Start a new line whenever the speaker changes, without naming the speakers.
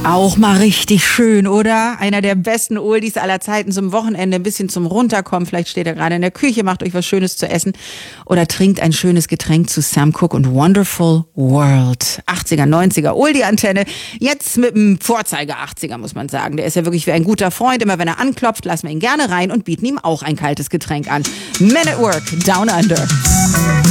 Auch mal richtig schön, oder? Einer der besten Oldies aller Zeiten zum Wochenende, ein bisschen zum Runterkommen. Vielleicht steht er gerade in der Küche, macht euch was Schönes zu essen oder trinkt ein schönes Getränk zu Sam Cooke und Wonderful World. 80er, 90er Oldie-Antenne. Jetzt mit einem Vorzeige-80er, muss man sagen. Der ist ja wirklich wie ein guter Freund. Immer wenn er anklopft, lassen wir ihn gerne rein und bieten ihm auch ein kaltes Getränk an. Men at Work, Down Under.